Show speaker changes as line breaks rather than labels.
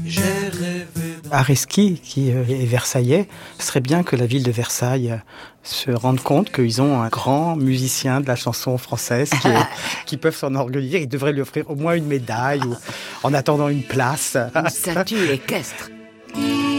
Areski, qui est versaillais, ce serait bien que la ville de Versailles se rende compte qu'ils ont un grand musicien de la chanson française qui peuvent s'enorgueillir. Ils devraient lui offrir au moins une médaille ou en attendant une place.
Une statue équestre.